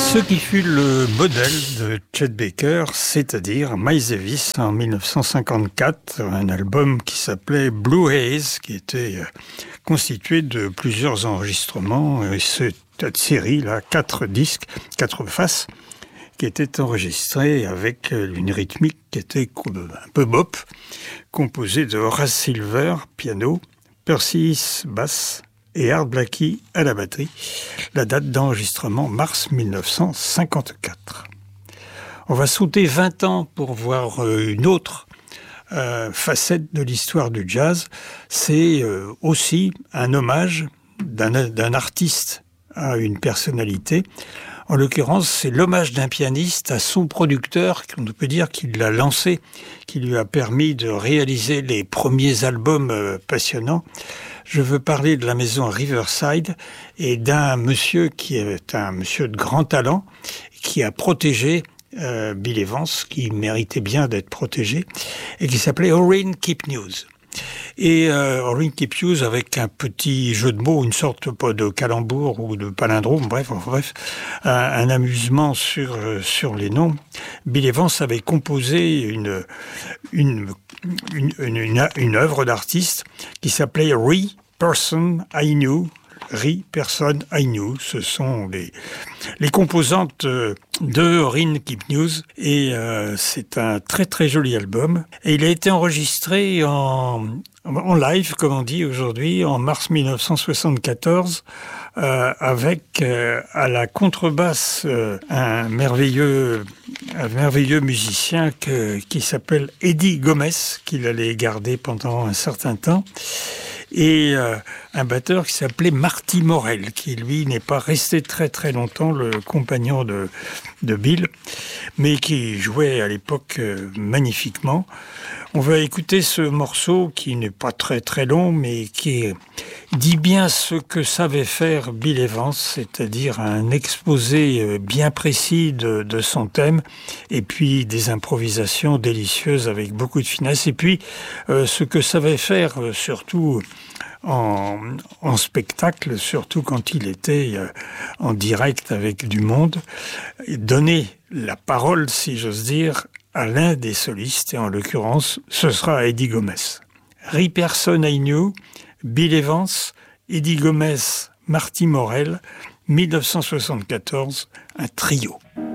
Ce qui fut le modèle de Chet Baker, c'est-à-dire Miles Davis en 1954, un album qui s'appelait Blue Haze, qui était constitué de plusieurs enregistrements, et cette série-là, 4 disques, 4 faces, qui étaient enregistrés avec une rythmique qui était un peu bop, composée de Horace Silver, piano, Percy basse, et Art Blakey à la batterie. La date d'enregistrement, mars 1954. On va sauter 20 ans pour voir une autre facette de l'histoire du jazz. C'est aussi un hommage d'un artiste à une personnalité. En l'occurrence, c'est l'hommage d'un pianiste à son producteur, qu'on peut dire qu'il l'a lancé, qui lui a permis de réaliser les premiers albums passionnants. Je veux parler de la maison Riverside et d'un monsieur qui est un monsieur de grand talent, qui a protégé Bill Evans, qui méritait bien d'être protégé, et qui s'appelait Orrin Kipnis. Et Orrin Kipnis, avec un petit jeu de mots, une sorte de calembour ou de palindrome, bref, un amusement sur les noms. Bill Evans avait composé une œuvre d'artiste qui s'appelait Re Person I Knew. Re Person I Knew. Ce sont les composantes de Orrin Kipnis et c'est un très très joli album. Et il a été enregistré en live, comme on dit aujourd'hui, en mars 1974, avec à la contrebasse un merveilleux musicien qui s'appelle Eddie Gomez, qu'il allait garder pendant un certain temps, et un batteur qui s'appelait Marty Morell, qui lui n'est pas resté très très longtemps le compagnon de Bill, mais qui jouait à l'époque magnifiquement. On va écouter ce morceau qui n'est pas très très long, mais qui dit bien ce que savait faire Bill Evans, c'est-à-dire un exposé bien précis de son thème, et puis des improvisations délicieuses avec beaucoup de finesse, et puis ce que savait faire surtout en spectacle, surtout quand il était en direct avec du monde, donner la parole, si j'ose dire, à l'un des solistes, et en l'occurrence, ce sera Eddie Gomez. Re Person I Knew, Bill Evans, Eddie Gomez, Marty Morell, 1974, un trio.